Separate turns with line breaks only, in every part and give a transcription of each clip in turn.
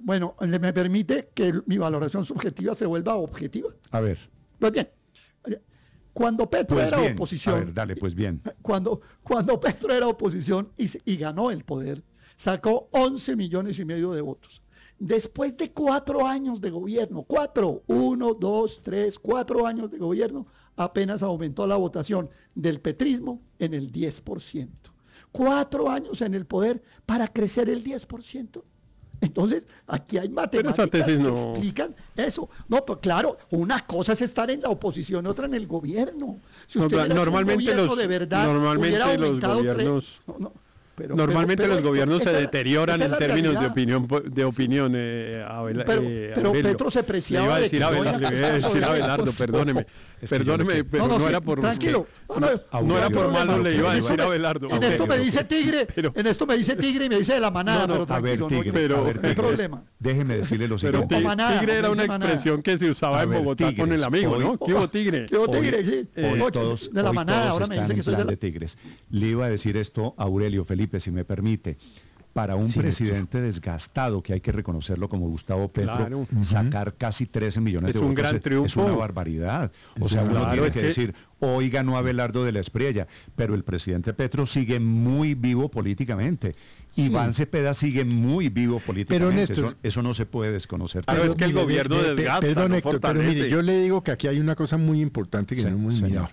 Bueno, me permite que mi valoración subjetiva se vuelva objetiva.
A ver.
Pues bien, cuando Petro
Pues
era
bien.
oposición,
A ver, dale, pues bien.
cuando Petro era oposición y ganó el poder, sacó 11 millones y medio de votos. Después de 4 años de gobierno, 1, 2, 3, 4 años de gobierno, apenas aumentó la votación del petrismo en el 10%. 4 años en el poder para crecer el 10%. Entonces, aquí hay matemáticas que explican eso. No, pues claro, una cosa es estar en la oposición, otra en el gobierno. Si usted hubiera hecho un gobierno de verdad, hubiera aumentado
Normalmente los gobiernos se deterioran en términos de opinión.
Pero Petro se preciaba de que
le iba a decir Abelardo, perdóneme, pero no era por...
Tranquilo.
No era por malo, le iba a decir a Abelardo.
En esto me dice Tigre, y me dice de la manada, pero tranquilo, no hay problema.
Déjeme decirle lo siguiente.
Tigre era una expresión que se usaba en Bogotá con el amigo, ¿no? ¿Qué hubo, Tigre?
¿Qué hubo, Tigre? Sí. De la manada, ahora me dice que soy
de Tigres. Le iba a decir esto a Aurelio Felipe, si me permite. Para un presidente desgastado, que hay que reconocerlo como Gustavo Petro, sacar casi 13 millones de votos
un gran triunfo.
Es una barbaridad. O sea, uno tiene que decir, hoy ganó Abelardo de la Espriella, pero el presidente Petro sigue muy vivo políticamente. Iván Cepeda sigue muy vivo políticamente. Pero Néstor, eso no se puede desconocer.
Pero es que el gobierno desgasta.
Perdón, Héctor, pero mire, yo le digo que aquí hay una cosa muy importante que no hemos mirado.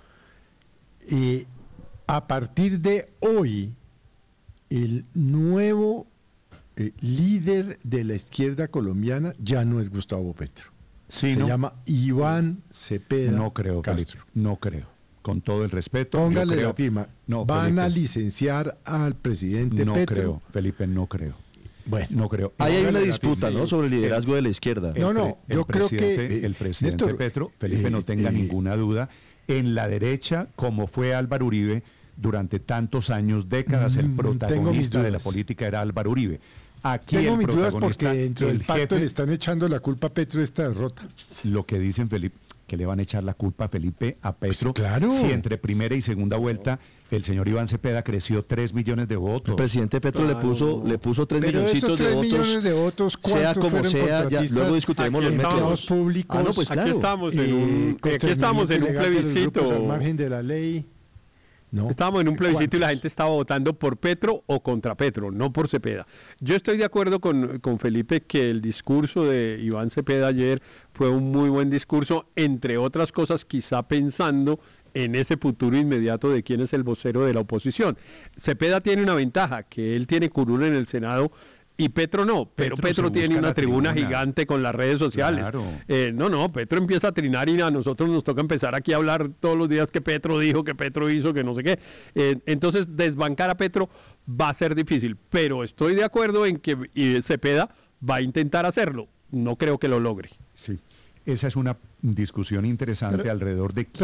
A partir de hoy, el nuevo líder de la izquierda colombiana ya no es Gustavo Petro.
Sí,
se llama Iván Cepeda.
No creo, Castro. No creo. Con todo el respeto.
Póngale la firma.
No,
van
Felipe,
a licenciar al presidente
no
Petro.
No creo, Felipe, no creo.
Bueno,
no creo.
Ahí hay una disputa, ¿no? Sobre el liderazgo de la izquierda.
Yo creo que
el presidente Néstor, Petro, Felipe, no tenga ninguna duda, en la derecha, como fue Álvaro Uribe, durante tantos años, décadas, el protagonista de la política era Álvaro Uribe. Aquí
tengo mis dudas
porque
dentro del pacto le están echando la culpa a Petro de esta derrota.
Lo que dicen, Felipe, que le van a echar la culpa a Felipe, a Petro,
pues claro.
Si entre primera y segunda vuelta el señor Iván Cepeda creció 3 millones de votos.
El presidente Petro le puso 3 milloncitos
de votos. Millones de votos,
sea como sea, ya, luego discutiremos los métodos
públicos.
Pues claro.
Aquí estamos en un plebiscito
al margen de la ley.
No. Estábamos en un plebiscito y la gente estaba votando por Petro o contra Petro, no por Cepeda. Yo estoy de acuerdo con Felipe que el discurso de Iván Cepeda ayer fue un muy buen discurso, entre otras cosas quizá pensando en ese futuro inmediato de quién es el vocero de la oposición. Cepeda tiene una ventaja, que él tiene curul en el Senado y Petro no, pero Petro tiene una tribuna gigante con las redes sociales. Claro. Petro empieza a trinar y a nosotros nos toca empezar aquí a hablar todos los días que Petro dijo, que Petro hizo, que no sé qué. Entonces, desbancar a Petro va a ser difícil, pero estoy de acuerdo en que Cepeda va a intentar hacerlo. No creo que lo logre.
Sí. Esa es una discusión interesante alrededor de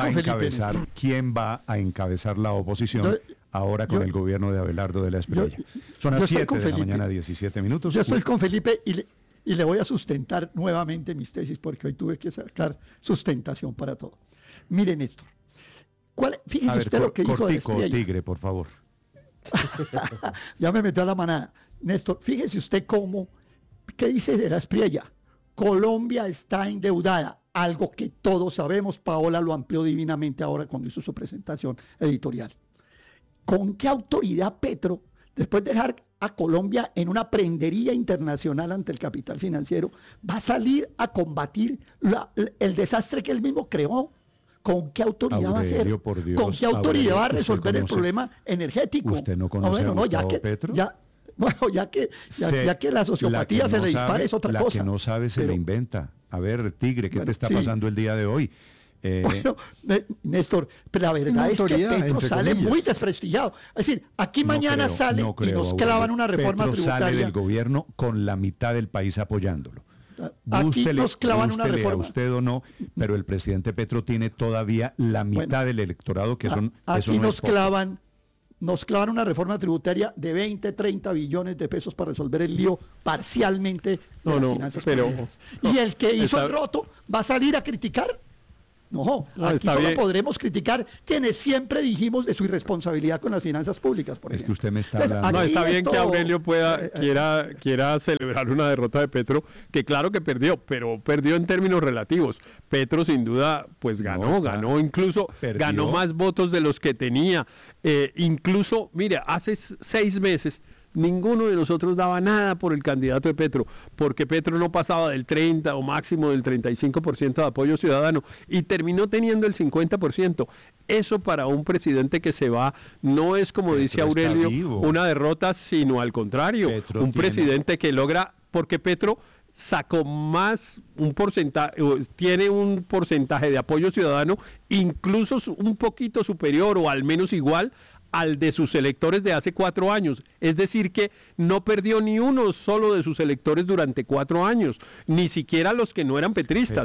quién va a encabezar la oposición ahora con el gobierno de Abelardo de la Espriella. Son las 7 de la mañana, 17 minutos.
Yo estoy con Felipe y le voy a sustentar nuevamente mis tesis porque hoy tuve que sacar sustentación para todo. Mire, Néstor, fíjese usted lo que dijo de Espriella.
Tigre, por favor.
Ya me metió a la manada. Néstor, fíjese usted ¿qué dice de la Espriella? Colombia está endeudada, algo que todos sabemos. Paola lo amplió divinamente ahora cuando hizo su presentación editorial. ¿Con qué autoridad Petro, después de dejar a Colombia en una prendería internacional ante el capital financiero, va a salir a combatir el desastre que él mismo creó? ¿Con qué autoridad va a hacer?
Dios,
¿Con qué autoridad va a resolver el problema energético?
¿Usted no conoce a Gustavo Petro?
Bueno, ya que la sociopatía se le dispara es otra cosa.
La que no sabe se le inventa. A ver, Tigre, ¿qué te está pasando el día de hoy?
Bueno, Néstor, pero la verdad es que Petro sale muy desprestigiado. Es decir, aquí mañana sale y nos clavan una reforma tributaria.
Sale del gobierno con la mitad del país apoyándolo.
Aquí nos clavan una reforma.
A usted o no, pero el presidente Petro tiene todavía la mitad del electorado que son...
Aquí nos clavan una reforma tributaria de 20, 30 billones de pesos para resolver el lío parcialmente de las finanzas públicas. Y el que hizo el roto va a salir a criticar. No, aquí solo podremos criticar quienes siempre dijimos de su irresponsabilidad con las finanzas públicas.
Es que usted me está hablando.
No, está bien que Aurelio quiera celebrar una derrota de Petro, que claro que perdió, pero perdió en términos relativos. Petro sin duda pues ganó incluso, ganó más votos de los que tenía. Incluso, mire, hace 6 meses ninguno de nosotros daba nada por el candidato de Petro, porque Petro no pasaba del 30 o máximo del 35% de apoyo ciudadano y terminó teniendo el 50%. Eso para un presidente que se va no es, como dice Aurelio, una derrota, sino al contrario, un presidente que logra, porque Petro sacó más un porcentaje, tiene un porcentaje de apoyo ciudadano incluso un poquito superior o al menos igual al de sus electores de hace 4 años. Es decir, que no perdió ni uno solo de sus electores durante 4 años, ni siquiera los que no eran petristas.